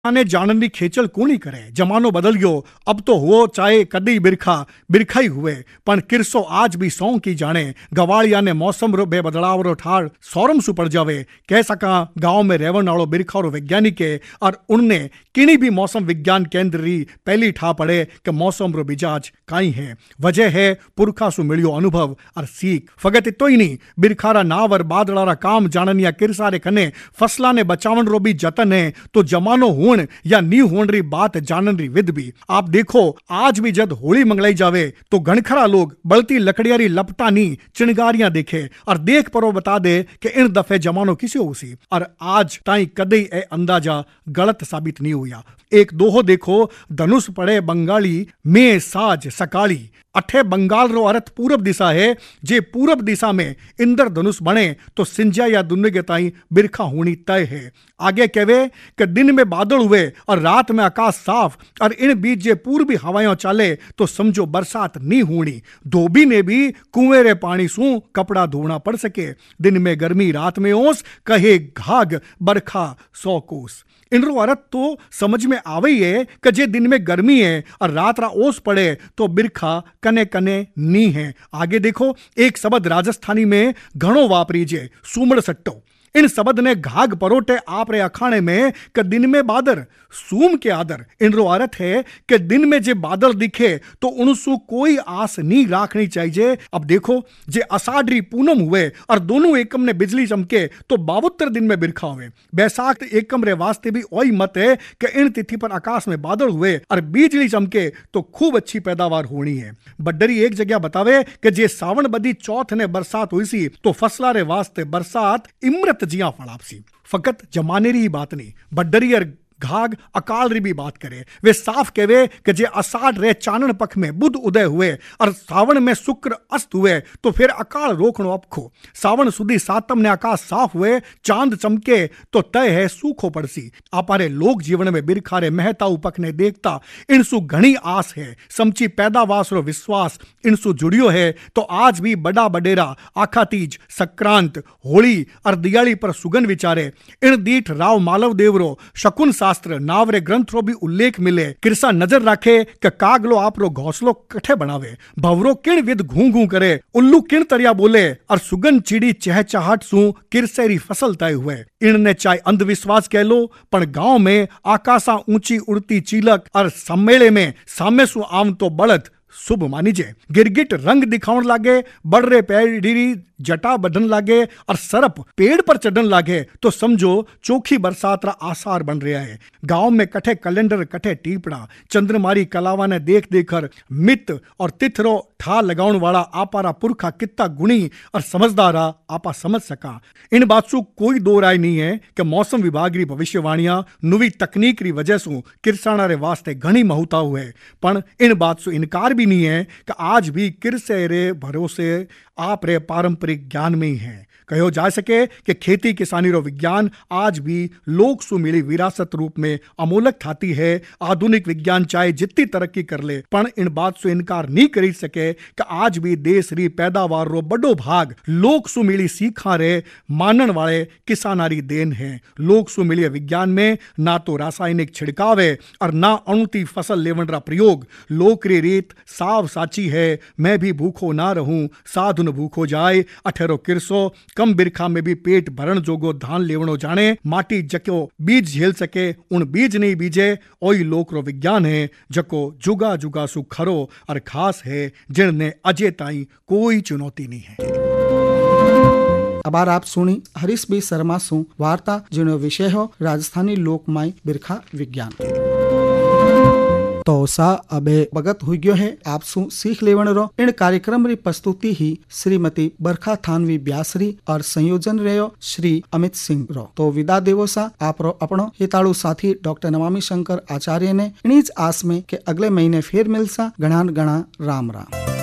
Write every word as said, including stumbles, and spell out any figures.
ने जाननी खेचल कोनी करे। जमानो बदल गयो, अब तो हो चाहे कदी बिरखा बिरखा ही हुए, पण किरसो आज भी सौ की जाने। गवालिया ने मौसम रो बेबदलाव रो ठाड़ सौरम सु पड़ जावे। कह सका गांव में रेवन वालो बिरखा रो वैज्ञानिक है और उनने किणी भी मौसम विज्ञान केंद्र री पहली ठा पड़े कि मौसम रो मिजाज काई है। वजह है पुरखा सु मिलियो अनुभव और सीख। फगत इतो ही नहीं, बिरखारा नाव और बादलारा काम जाननिया किरसारे कने फसला ने बचावन रो भी जतन है। तो जमानो हुण या नी होण री बात जानन री विद भी। आप देखो आज भी जद होली मंगलाई जावे तो घणखरा लोग बलती लकड़िया री लपटा नी चिणगारियां देखे और देख परो बता दे कि इन दफे जमानो किसी उसी। और आज ताई कदे ए अंदाजा गलत साबित नहीं हुआ। एक दोहो देखो, धनुष पड़े बंगाली में साज सकाली। अठे बंगाल रो अर्थ पूरब दिशा है। जे पूरब दिशा में इंद्र धनुष बने तो सिंजा या दुन्ने के ताई बिरखा होनी तय है। आगे कहवे कि दिन में बादल हुए और रात में आकाश साफ और इन बीच जे पूर्वी हवाएं चाले तो समझो बरसात नहीं होनी। धोबी ने भी कुएं रे पानी सू कपड़ा धोना पड़ सके। दिन में गर्मी रात में ओस, कहे घाघ बरखा सौ कोस। इनरो अर्थ तो समझ में आवे ही है कि जे दिन में गर्मी है और रात रा ओस पड़े तो बिरखा कने कने नी है। आगे देखो, एक शब्द राजस्थानी में घणो वापरीजे, सूमड़ सट्टो। इन शब्द ने घाघ परोटे आप रे अखाणे में कि दिन में बादर सूम के आदर। इनरो अर्थ है कि दिन में जे बादल दिखे तो उनसु कोई आस नहीं राखनी चाहिए। अब देखो, जे अषाढ़ी पूनम हुए और दोनों एकम ने बिजली चमके तो बावत्तर दिन में बिरखा हुए। बैसाख एकम रे वास्ते भी वही मत है कि इन तिथि पर आकाश में बादल हुए और बिजली चमके तो खूब अच्छी पैदावार होनी है। बड्डरी एक जगह बतावे कि जे सावन बदी चौथ ने बरसात हुई सी तो फसला रे वास्ते बरसात इमृत जिया फड़ापसी। फकत जमाने री बात नहीं, बड्डरी और घाघ अकाल री भी बात करे। वे साफ कहवे कि जे अषाढ़ रे चानन पख में बुध उदय हुए और सावन में शुक्र अस्त हुए तो फिर अकाल रोकणो अपखो। सावन सुधी सातम ने आकाश साफ हुए, चांद चमके तो तय है सूखो पड़सी। आपारे लोक जीवन में बिरखारे महता उपक ने देखता इनसु घणी आस है। समची पैदावास रो विश्वास इनसु जुड़ियो है। तो आज भी बड़ा बडेरा आखा तीज, संक्रांत, होली और दिवाली पर सुगन विचारे। इन दीठ राव मालव देवरो शकुन शास्त्र नावरे ग्रंथ रो भी उल्लेख मिले। किरसा नजर रखे कि कागलो आप रो घोंसलो कठे बनावे, भवरो किण विद घू घू करे, उल्लू किण तरिया बोले और सुगन चिड़ी चहचहाट सू किरसेरी फसल तय हुए। इनने चाहे अंधविश्वास कह लो, पण गांव में आकाशा ऊंची उड़ती चीलक और सम्मेले में सामे सु आम तो बड़द शुभ मानीजे। गिरगिट रंग दिखावन लागे, बड़रे पेड़ी जटा बढ़न लागे और सरप पेड़ पर चढ़न लागे तो समझो चोखी बरसात रा आसार बन रहा है। गांव में कठे कैलेंडर कठे टीपड़ा चंद्रमारी कलावा ने देख देखकर मित और तिथरो ठा लगाउन वाला आपारा पुरखा कितना गुणी और समझदारा आपा समझ सका। इन बात सु कोई दो राय नहीं है कि मौसम विभाग री भविष्यवाणियां नवी तकनीक री वजह सु किरसाना रे वास्ते घणी महत्ता हुए। पण इन बात सु इनकार भी नहीं है कि आज भी किरसे रे भरोसे आप रे पारंपरिक ज्ञान में ही है। कहो जा सके कि खेती किसानी रो विज्ञान आज भी लोक सु मिली विरासत रूप में अमोलक थाती है। आधुनिक विज्ञान चाहे जितनी तरक्की कर ले पण इन बात सु इनकार नहीं करी सके कि आज भी देश री पैदावार रो बड़ो भाग लोक सु मिली सीखा रे मानन वाले किसानारी देन है। लोक सु मिली विज्ञान में ना तो रासायनिक छिड़कावे और ना अणुती फसल लेवन रा प्रयोग। लोक री रीत साव साची है, मैं भी भूखो ना रहूं साधु न भूखो जाए। अठेरो किरसो कम बिरखा में भी पेट भरण जोगो धान लेवणो जाने। माटी जको बीज झेल सके उन बीज नहीं बीजे। ओई लोक रो विज्ञान है जको जुगा जुगा सु खरो और खास है, जिनने अजय ताई कोई चुनौती नहीं है। अबार आप सुनी हरीश बी शर्मा सु वार्ता जिनो विषय हो राजस्थानी लोकमाई बिरखा विज्ञान। तो सा अबे बगत हुई गयो है आप सु सीख लेवन रो। इन कार्यक्रम री प्रस्तुति ही श्रीमती बरखा थानवी ब्यासरी और संयोजन रहो श्री अमित सिंह रो। तो विदा देवो सा आप रो अपनो हिताड़ू साथी डॉक्टर नमामि शंकर आचार्य ने इन्हीं आस में के अगले महीने फिर मिलसा। गणान गणा राम राम।